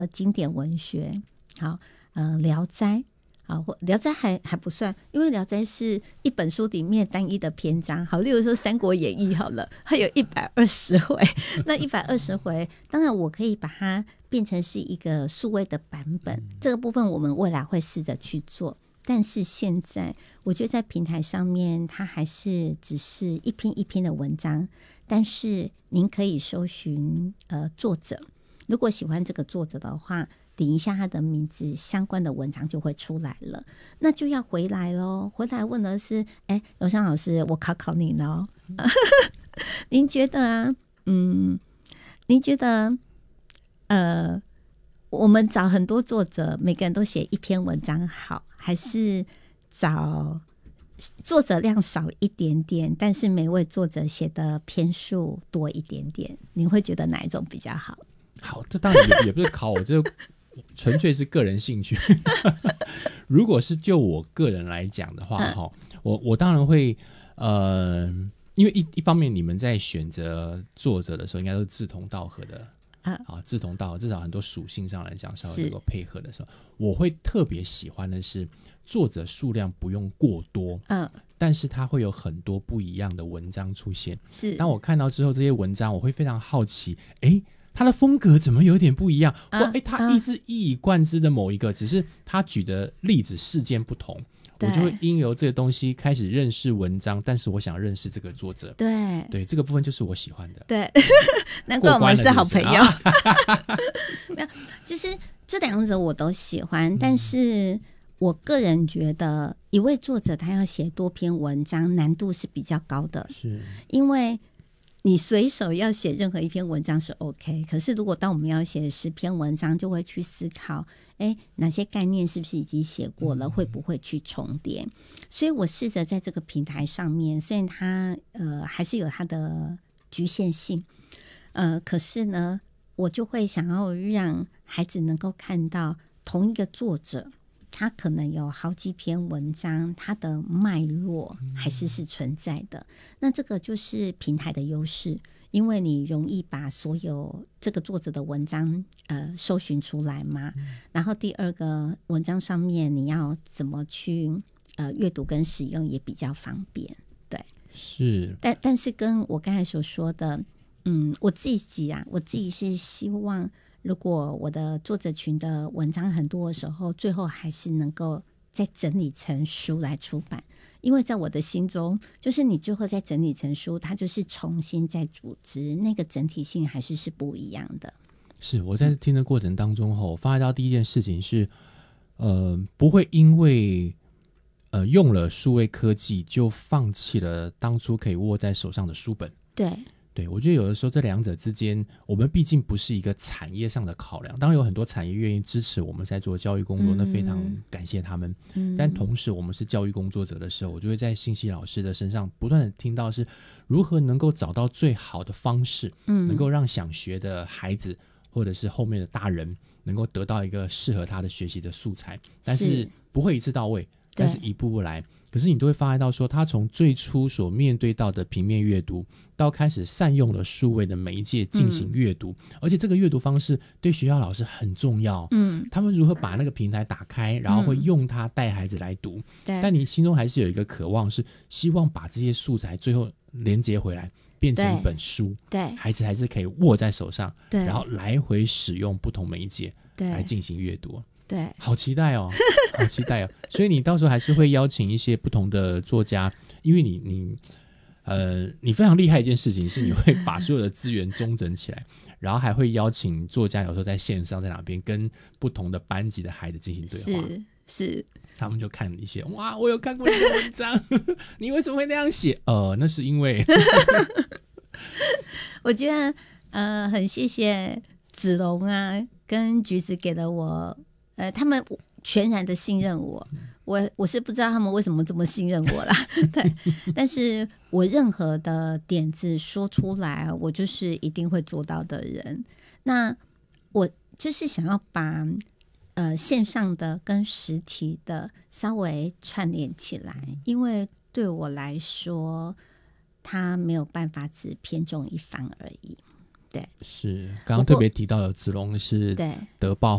经典文学，好，聊斋。好，聊斋还不算，因为聊斋是一本书里面单一的篇章。好，例如说《三国演义》好了，它有120回，那120回，当然我可以把它变成是一个数位的版本，这个部分我们未来会试着去做。但是现在我觉得在平台上面，它还是只是一篇一篇的文章，但是您可以搜寻作者，如果喜欢这个作者的话，点一下他的名字，相关的文章就会出来了。那就要回来咯，回来问的是，柔香老师，我考你咯。您觉得啊，您觉得我们找很多作者，每个人都写一篇文章好，还是找作者量少一点点，但是每位作者写的篇数多一点点？您会觉得哪一种比较好？ 好，这当然也不是考我，这纯粹是个人兴趣。如果是就我个人来讲的话，我当然会因为一方面你们在选择作者的时候，应该都是志同道合的。志同道合，至少很多属性上来讲稍微能够配合的时候，我会特别喜欢的是作者数量不用过多，但是它会有很多不一样的文章出现。是，当我看到之后，这些文章我会非常好奇，他的风格怎么有点不一样？或他一以贯之的某一个，只是他举的例子事件不同，我就会因由这个东西开始认识文章，但是我想认识这个作者。对，这个部分就是我喜欢的。对， 难怪我们是好朋友。没有，就是这两者我都喜欢，但是我个人觉得，一位作者他要写多篇文章，难度是比较高的。是，因为你随手要写任何一篇文章是 OK， 可是如果当我们要写10篇文章，就会去思考哪些概念是不是已经写过了，会不会去重叠。所以我试着在这个平台上面，虽然它还是有它的局限性，可是呢我就会想要让孩子能够看到同一个作者，他可能有好几篇文章，它的脉络还是存在的。那这个就是平台的优势，因为你容易把所有这个作者的文章搜寻出来嘛。然后第二个，文章上面你要怎么去阅读跟使用也比较方便。对，是。但是跟我刚才所说的，我自己是希望，如果我的作者群的文章很多的时候，最后还是能够再整理成书来出版。因为在我的心中，就是你最后再整理成书，它就是重新再组织，那个整体性还是不一样的。 是，我在听的过程当中我发现到第一件事情是不会因为用了数位科技就放弃了当初可以握在手上的书本。对，我觉得有的时候这两者之间，我们毕竟不是一个产业上的考量，当然有很多产业愿意支持我们在做教育工作，那非常感谢他们。但同时我们是教育工作者的时候，我就会在信息老师的身上不断的听到是如何能够找到最好的方式，能够让想学的孩子或者是后面的大人能够得到一个适合他的学习的素材，但是不会一次到位，但是一步步来。可是你都会发现到说，他从最初所面对到的平面阅读，到开始善用了数位的媒介进行阅读，而且这个阅读方式对学校老师很重要。他们如何把那个平台打开，然后会用它带孩子来读。但你心中还是有一个渴望，是希望把这些素材最后连接回来，变成一本书。孩子还是可以握在手上，然后来回使用不同媒介来进行阅读。对，好期待哦，好期待哦！所以你到时候还是会邀请一些不同的作家，因为你非常厉害一件事情是，你会把所有的资源综整起来，然后还会邀请作家，有时候在线上在哪边跟不同的班级的孩子进行对话。是，他们就看一些，哇，我有看过你的文章，你为什么会那样写？那是因为我觉得很谢谢子龙啊跟橘子给了我。他们全然的信任我是不知道他们为什么这么信任我啦。对，但是我任何的点子说出来，我就是一定会做到的人。那我就是想要把线上的跟实体的稍微串联起来，因为对我来说，它没有办法只偏重一方而已。 对， 是刚刚特别提到的子龙是对得报